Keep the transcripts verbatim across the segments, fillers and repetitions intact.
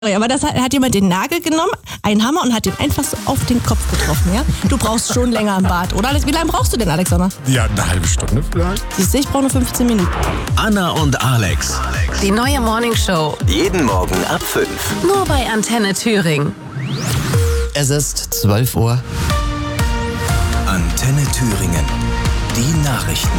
Aber das hat, hat jemand den Nagel genommen, einen Hammer und hat den einfach so auf den Kopf getroffen, ja? Du brauchst schon länger im Bad, oder? Wie lange brauchst du denn, Alexander? Ja, eine halbe Stunde vielleicht. Siehst du, ich brauche nur fünfzehn Minuten. Anna und Alex. Die neue Morningshow. Jeden Morgen ab fünf. Nur bei Antenne Thüringen. Es ist zwölf Uhr. Antenne Thüringen. Die Nachrichten.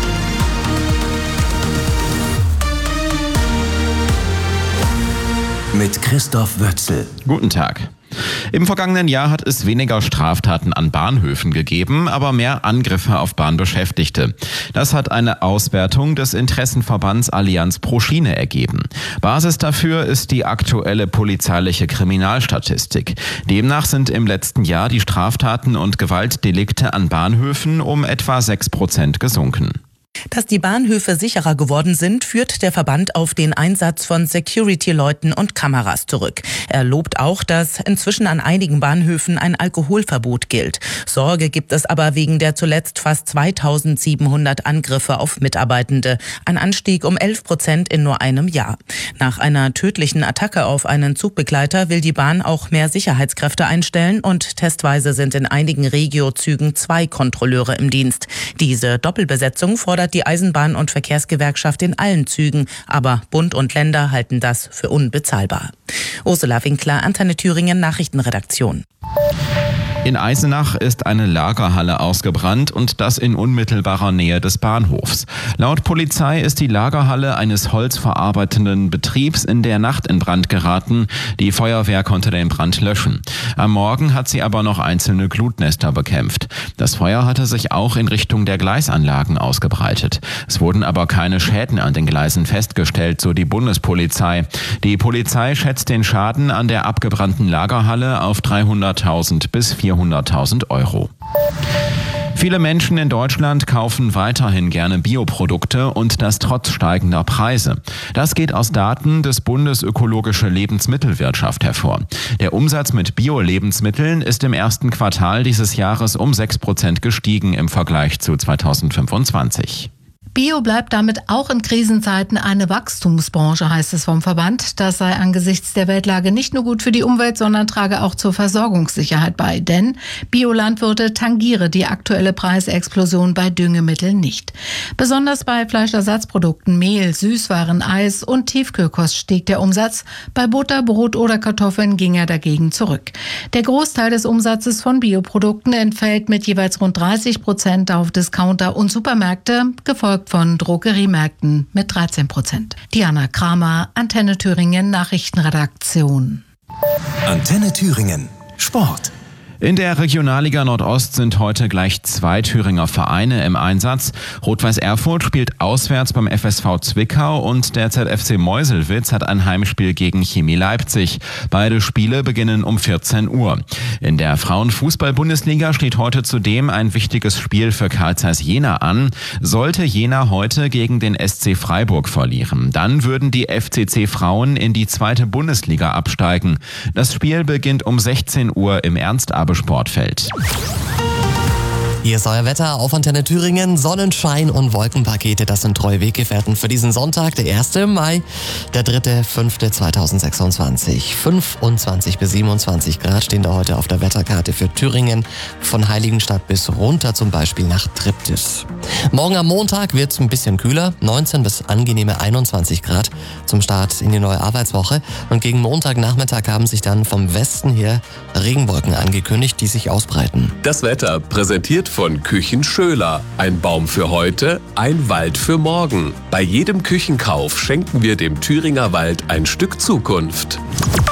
Mit Christoph Wötzel. Guten Tag. Im vergangenen Jahr hat es weniger Straftaten an Bahnhöfen gegeben, aber mehr Angriffe auf Bahnbeschäftigte. Das hat eine Auswertung des Interessenverbands Allianz pro Schiene ergeben. Basis dafür ist die aktuelle polizeiliche Kriminalstatistik. Demnach sind im letzten Jahr die Straftaten und Gewaltdelikte an Bahnhöfen um etwa sechs Prozent gesunken. Dass die Bahnhöfe sicherer geworden sind, führt der Verband auf den Einsatz von Security-Leuten und Kameras zurück. Er lobt auch, dass inzwischen an einigen Bahnhöfen ein Alkoholverbot gilt. Sorge gibt es aber wegen der zuletzt fast zweitausendsiebenhundert Angriffe auf Mitarbeitende. Ein Anstieg um elf Prozent in nur einem Jahr. Nach einer tödlichen Attacke auf einen Zugbegleiter will die Bahn auch mehr Sicherheitskräfte einstellen und testweise sind in einigen Regio-Zügen zwei Kontrolleure im Dienst. Diese Doppelbesetzung fordert die Eisenbahn- und Verkehrsgewerkschaft in allen Zügen, aber Bund und Länder halten das für unbezahlbar. Ursula Winkler, Antenne Thüringen Nachrichtenredaktion. In Eisenach ist eine Lagerhalle ausgebrannt und das in unmittelbarer Nähe des Bahnhofs. Laut Polizei ist die Lagerhalle eines holzverarbeitenden Betriebs in der Nacht in Brand geraten. Die Feuerwehr konnte den Brand löschen. Am Morgen hat sie aber noch einzelne Glutnester bekämpft. Das Feuer hatte sich auch in Richtung der Gleisanlagen ausgebreitet. Es wurden aber keine Schäden an den Gleisen festgestellt, so die Bundespolizei. Die Polizei schätzt den Schaden an der abgebrannten Lagerhalle auf dreihunderttausend bis vierhunderttausend Euro. Viele Menschen in Deutschland kaufen weiterhin gerne Bioprodukte und das trotz steigender Preise. Das geht aus Daten des Bundes Ökologische Lebensmittelwirtschaft hervor. Der Umsatz mit Bio-Lebensmitteln ist im ersten Quartal dieses Jahres um sechs Prozent gestiegen im Vergleich zu zweitausendfünfundzwanzig. Bio bleibt damit auch in Krisenzeiten eine Wachstumsbranche, heißt es vom Verband. Das sei angesichts der Weltlage nicht nur gut für die Umwelt, sondern trage auch zur Versorgungssicherheit bei. Denn Biolandwirte tangiere die aktuelle Preisexplosion bei Düngemitteln nicht. Besonders bei Fleischersatzprodukten, Mehl, Süßwaren, Eis und Tiefkühlkost stieg der Umsatz. Bei Butter, Brot oder Kartoffeln ging er dagegen zurück. Der Großteil des Umsatzes von Bioprodukten entfällt mit jeweils rund dreißig Prozent auf Discounter und Supermärkte, gefolgt von Drogeriemärkten mit dreizehn Prozent. Diana Kramer, Antenne Thüringen Nachrichtenredaktion. Antenne Thüringen Sport. In der Regionalliga Nordost sind heute gleich zwei Thüringer Vereine im Einsatz. Rot-Weiß Erfurt spielt auswärts beim F S V Zwickau und der Z F C Meuselwitz hat ein Heimspiel gegen Chemie Leipzig. Beide Spiele beginnen um vierzehn Uhr. In der Frauenfußball-Bundesliga steht heute zudem ein wichtiges Spiel für Carl Zeiss Jena an. Sollte Jena heute gegen den S C Freiburg verlieren, dann würden die F C C Frauen in die zweite Bundesliga absteigen. Das Spiel beginnt um sechzehn Uhr im Ernst-Abbe-Sportfeld. Hier ist euer Wetter auf Antenne Thüringen. Sonnenschein und Wolkenpakete, das sind treue Weggefährten für diesen Sonntag, der erste Mai, der dritte fünfte zweitausendsechsundzwanzig. fünfundzwanzig bis siebenundzwanzig Grad stehen da heute auf der Wetterkarte für Thüringen, von Heiligenstadt bis runter zum Beispiel nach Triptis. Morgen am Montag wird es ein bisschen kühler, neunzehn bis angenehme einundzwanzig Grad zum Start in die neue Arbeitswoche. Und gegen Montagnachmittag haben sich dann vom Westen her Regenwolken angekündigt, die sich ausbreiten. Das Wetter präsentiert von Küchen Schöler. Ein Baum für heute, ein Wald für morgen. Bei jedem Küchenkauf schenken wir dem Thüringer Wald ein Stück Zukunft.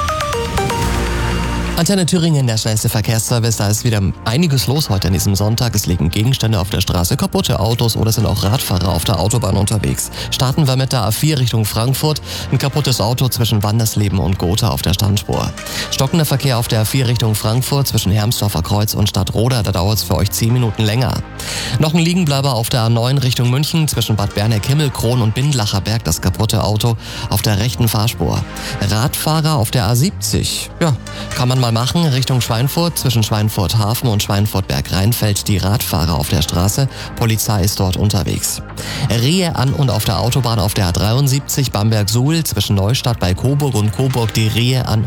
Antenne Thüringen, der schnellste Verkehrsservice. Da ist wieder einiges los heute an diesem Sonntag. Es liegen Gegenstände auf der Straße, kaputte Autos oder sind auch Radfahrer auf der Autobahn unterwegs. Starten wir mit der A vier Richtung Frankfurt. Ein kaputtes Auto zwischen Wandersleben und Gotha auf der Standspur. Stockender Verkehr auf der A vier Richtung Frankfurt zwischen Hermsdorfer Kreuz und Stadtroda. Da dauert es für euch zehn Minuten länger. Noch ein Liegenbleiber auf der A neun Richtung München zwischen Bad Berneck, Himmelkron und Bindlacher Berg. Das kaputte Auto auf der rechten Fahrspur. Radfahrer auf der A siebzig. Ja, kann man mal mal machen. Richtung Schweinfurt, zwischen Schweinfurt Hafen und Schweinfurt Bergrhein fällt die Radfahrer auf der Straße. Polizei ist dort unterwegs. Rehe an und auf der Autobahn auf der A dreiundsiebzig Bamberg-Suhl zwischen Neustadt bei Coburg und Coburg die Rehe an